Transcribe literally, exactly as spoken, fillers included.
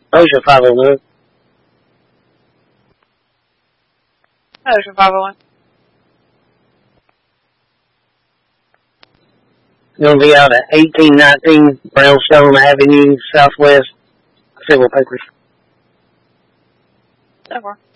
OSHA five oh one. OSHA five oh one. Going to be out at eighteen nineteen Brownstone Avenue, Southwest. Several papers. Okay.